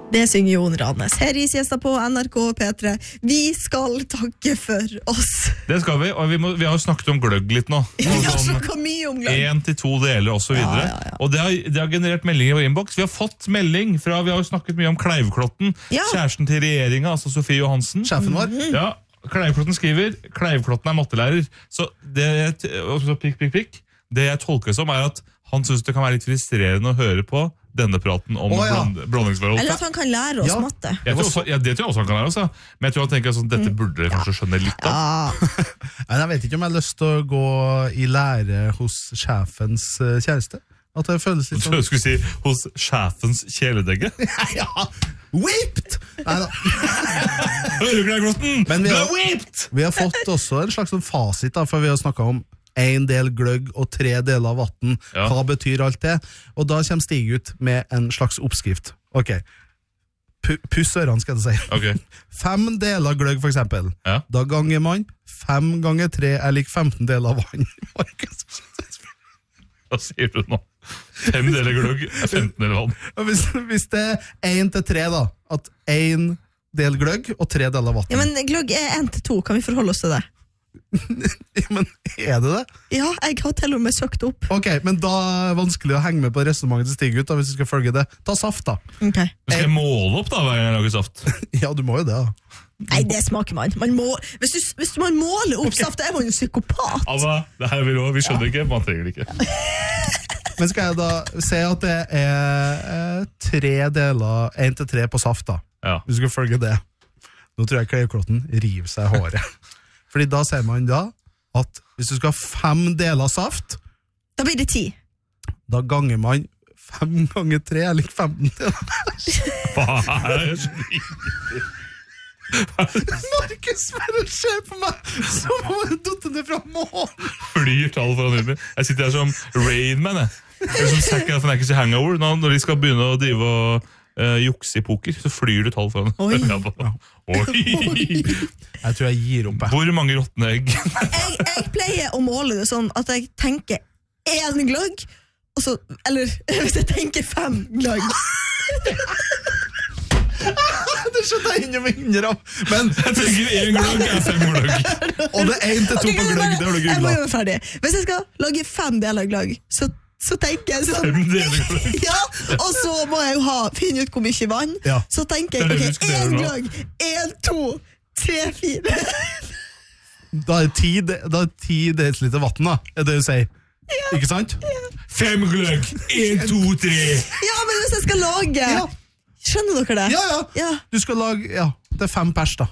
Det synger Jon Ranes. Her i siesta på NRK P3. Vi skal takke for oss. Det skal vi, og vi har jo snakket om gløgg litt nå. Vi har snakket mye om gløgg. 1 til 2 deler og så videre. Ja. Og det har generert meldinger i vår inbox. Vi har fått melding fra, vi har jo snakket mye om Kleivklotten, kjæresten til regjeringen, altså Sofie Johansen. Sjefen vår. Ja, Kleivklotten skriver, Kleivklotten Kleivklotten lærer. Så prikk. Det jeg tolker som at han synes det kan være litt frustrerende å høre på denne praten om blandingsforhold. Eller at han kan lære oss matte. Det tror jeg også han kan lære oss, men jeg tror han tenker sånn, dette burde jeg kanskje skjønne litt av. Jeg vet ikke om jeg har lyst til å gå i lære hos sjefens kjæreste. At det føles litt sånn... Du skulle si hos sjefens kjæledegge? Ja, whipped! Neida. Hører du Kleivklotten? Men whipped! Vi har fått også en slags fasit da, for vi har snakket om 1 del gløgg og 3 deler vatten. Hva betyr alt det? Og da kommer Stig ut med en slags oppskrift. Ok, puss ørene skal jeg si. Okay. 5 deler gløgg for eksempel. Da ganger man 5 ganger 3 er lik 15 deler vann. Hva sier du nå? 5 deler gløgg er 15 deler vann. Hvis det er 1 til 3 da, at 1 del gløgg og 3 deler vatten. Ja, men gløgg er 1 til 2, kan vi forholde oss til det? Men er det det? Ja, jeg har til og med søkt opp. Ok, men da er det vanskelig å henge med på resonemanget til Stig ut da, hvis du skal følge det. Ta saft da. Okay. Skal jeg måle opp da hver gang jeg lager saft? Ja, du må jo det da. Nei, det smaker man. Hvis man måler opp saft, er man jo psykopat. Alva, det her vi skjønner ikke, man trenger det ikke. Men skal jeg da se at det er 3 deler, 1 til 3 på saft da. Hvis du skal følge det. Nå tror jeg Kleivklotten river seg i håret. Fordi da ser man da at hvis du skal ha 5 deler saft, da blir det 10. Da ganger man 5 ganger 3 er lik 15 deler. Hva er det? Markus, bare se på meg som om jeg dotter ned fra månen. Flyr tall foran øynene. Jeg sitter her som Rain Man. Det er som Zac Galifianakis i Hangover. Når de skal begynne å drive og jukse i poker, så flyr du tall foran. Oi. Jeg tror jeg gir opp. Hvor mange råtne egg? jeg pleier å måle det sånn at jeg tenker 1 gløgg, og så, eller hvis jeg tenker 5 gløgg. Det skjønner jeg innom 100 av. Men jeg tenker 1 gløgg er 5 gløgg. Og det er 1 til 2 på gløgg, det har du googlet. Jeg må gjøre ferdig. Hvis jeg skal lage 5 deler gløgg, så tenker jeg sånn 5 deler gløgg? Ja, og så må jeg jo finne ut hvor mye vann. Så tenker jeg, ok, 1 gløgg, 1, 2, 3, 4. Da er det 10 desiliter vatten da, er det du sier. Ikke sant? 5 gløgg, 1, 2, 3. Ja, men hvis jeg skal lage... Skjønner dere det? Ja. Du skal lage, det er 5 pers da.